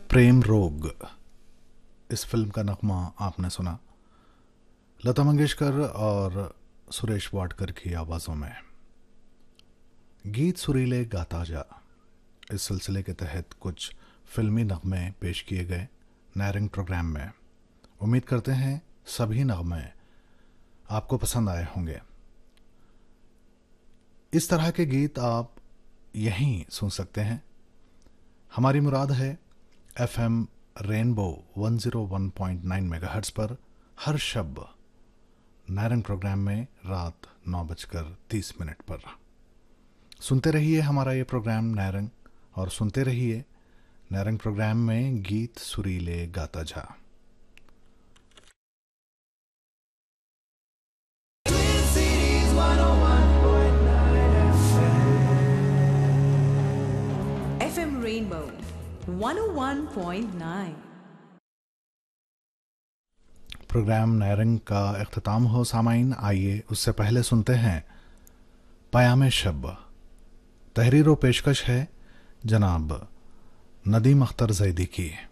प्रेम रोग, इस फिल्म का नगमा आपने सुना लता मंगेशकर और सुरेश वाडकर की आवाज़ों में। गीत सुरीले गाता जा, इस सिलसिले के तहत कुछ फिल्मी नगमे पेश किए गए नायरंग प्रोग्राम में। उम्मीद करते हैं सभी नगमे आपको पसंद आए होंगे। इस तरह के गीत आप यहीं सुन सकते हैं। हमारी मुराद है FM रेनबो 101.9 मेगाहर्ट्ज़ पर हर शब नायरंग प्रोग्राम में रात 9:30 पर। सुनते रहिए हमारा ये प्रोग्राम नायरंग, और सुनते रहिए नायरंग प्रोग्राम में गीत सुरीले गाता जा। FM Rainbow 101.9। प्रोग्राम नायरंग का इख्तिताम हो सामाइन, आइए उससे पहले सुनते हैं पयामे शब। तहरीर व पेशकश है जनाब नदीम अख्तर ज़ैदी की।